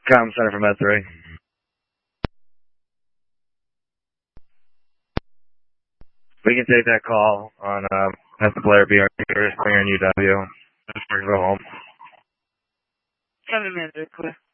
Comm Center from Med3. We can take that call on that's the Blair BR Springer and UW. Just go home. 7 minutes, clear.